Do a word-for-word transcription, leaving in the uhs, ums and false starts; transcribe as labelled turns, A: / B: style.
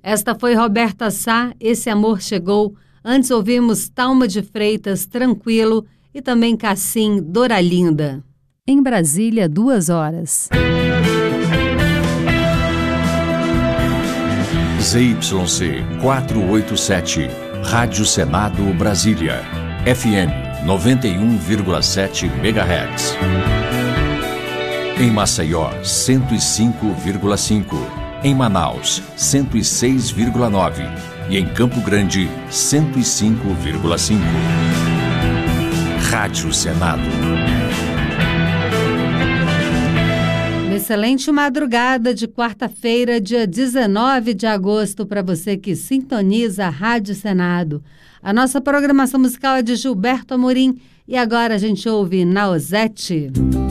A: Esta foi Roberta Sá, Esse Amor Chegou. Antes ouvimos Talma de Freitas, Tranquilo, e também Cassim, Doralinda. Em Brasília, duas horas.
B: Z Y C quatrocentos e oitenta e sete, Rádio Senado Brasília, F M noventa e um vírgula sete megahertz. Em Maceió, cento e cinco vírgula cinco. Em Manaus, cento e seis vírgula nove. E em Campo Grande, cento e cinco vírgula cinco. Rádio Senado.
A: Excelente madrugada de quarta-feira, dia dezenove de agosto, para você que sintoniza a Rádio Senado. A nossa programação musical é de Gilberto Amorim e agora a gente ouve Nausete.